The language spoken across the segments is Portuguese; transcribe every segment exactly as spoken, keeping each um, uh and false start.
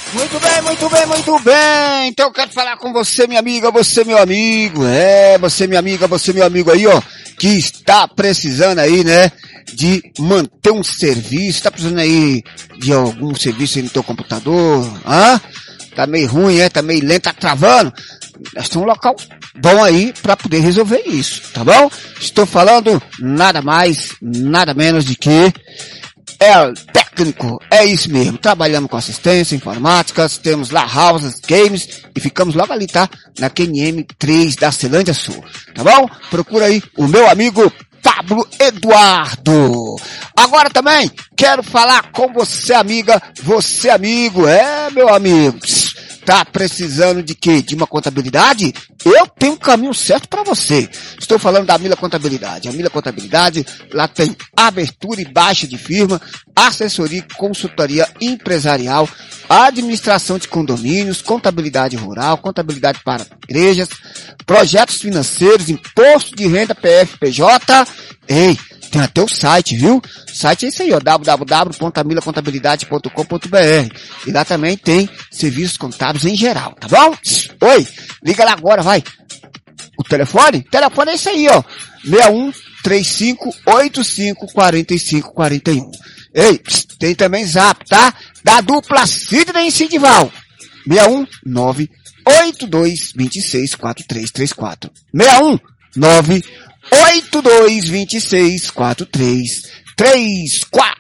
Muito bem, muito bem, muito bem. Então eu quero falar com você, minha amiga, você, meu amigo. É, você, minha amiga, você, meu amigo aí, ó, que está precisando aí, né, de manter um serviço, está precisando aí de algum serviço aí no teu computador, hã? Tá meio ruim, é? Tá meio lento, tá travando. Nós temos um local bom aí para poder resolver isso, tá bom? Estou falando nada mais, nada menos de que é o técnico, é isso mesmo. Trabalhamos com assistência, informática, temos lá houses, games e ficamos logo ali, tá? Na Q N M três da Ceilândia Sul, tá bom? Procura aí o meu amigo Pablo Eduardo. Agora também quero falar com você, amiga, você amigo, é meu amigo. Tá precisando de quê? De uma contabilidade? Eu tenho um caminho certo para você. Estou falando da Mila Contabilidade. A Mila Contabilidade, lá tem abertura e baixa de firma, assessoria e consultoria empresarial, administração de condomínios, contabilidade rural, contabilidade para igrejas, projetos financeiros, imposto de renda P F P J. Ei, tem até o site, viu? O site é isso aí, ó, w w w ponto a mila contabilidade ponto com ponto b r. E lá também tem serviços contábeis em geral, tá bom? Oi, liga lá agora, vai. O telefone? O telefone é isso aí, ó, seis um três cinco oito cinco quatro cinco quatro um. Ei, tem também zap, tá? Da dupla Sidney e Sidival. seis um nove oito dois dois seis quatro três três quatro. seis um nove oito dois dois seis quatro três três quatro.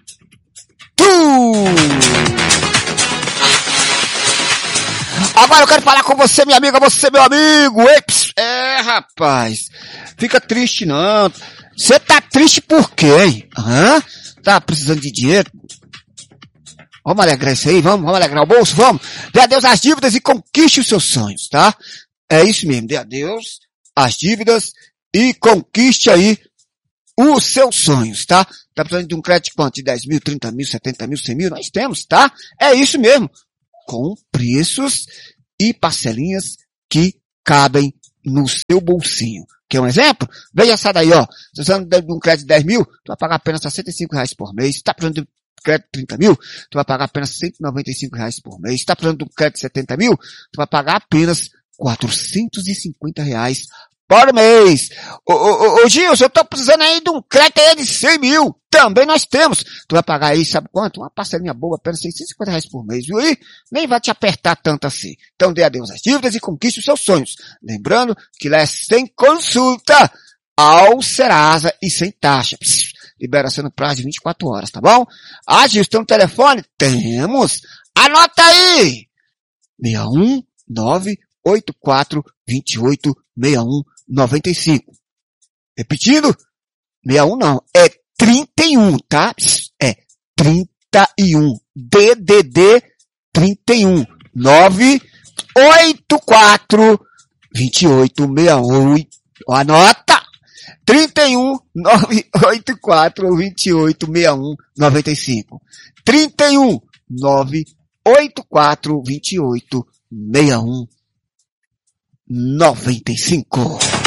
Agora eu quero falar com você, minha amiga, você, meu amigo. Eps, é, rapaz, fica triste não. Você tá triste por quê? Hã? Tá precisando de dinheiro? Vamos alegrar isso aí, vamos, vamos alegrar o bolso, vamos. Dê adeus às dívidas e conquiste os seus sonhos, tá? É isso mesmo, dê adeus às dívidas e conquiste aí os seus sonhos, tá? Tá precisando de um crédito quanto? De dez mil, trinta mil, setenta mil, cem mil? Nós temos, tá? É isso mesmo. Com preços e parcelinhas que cabem no seu bolsinho. Quer um exemplo? Veja essa daí, ó. Se você está de um crédito de dez mil, tu vai pagar apenas sessenta e cinco reais por mês. Se tá precisando de crédito de trinta mil, tu vai pagar apenas cento e noventa e cinco reais por mês. Se tá precisando de um crédito de setenta mil, tu vai pagar apenas quatrocentos e cinquenta reais por mês. Ô, ô, ô, Gilson, eu tô precisando aí de um crédito aí de cem mil. Também nós temos. Tu vai pagar aí, sabe quanto? Uma parcelinha boa, apenas seiscentos e cinquenta reais por mês, viu? E nem vai te apertar tanto assim. Então dê adeus às dívidas e conquiste os seus sonhos. Lembrando que lá é sem consulta ao Serasa e sem taxa. Pss, liberação no prazo de vinte e quatro horas, tá bom? Ah, Gilson, tem um telefone? Temos. Anota aí. seis um nove oito quatro dois oito seis um nove cinco. Repetindo? seis um não, é trinta e um, tá? É trinta e um. D D D trinta e um. nove oito quatro dois oito seis oito. Anota! trinta e um nove oito quatro dois oito seis um nove cinco. trinta e um nove oito quatro dois oito seis um nove cinco.